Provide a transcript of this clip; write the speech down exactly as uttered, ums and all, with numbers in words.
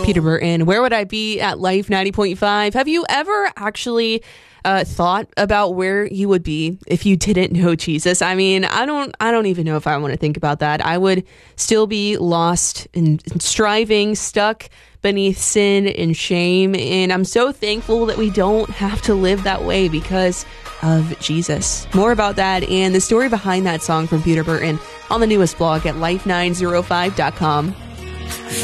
Peter Burton, where would I be at Life ninety point five? Have you ever actually uh, thought about where you would be if you didn't know Jesus? I mean, I don't I don't even know if I want to think about that. I would still be lost and striving, stuck beneath sin and shame. And I'm so thankful that we don't have to live that way because of Jesus. More about that and the story behind that song from Peter Burton on the newest blog at life nine oh five dot com.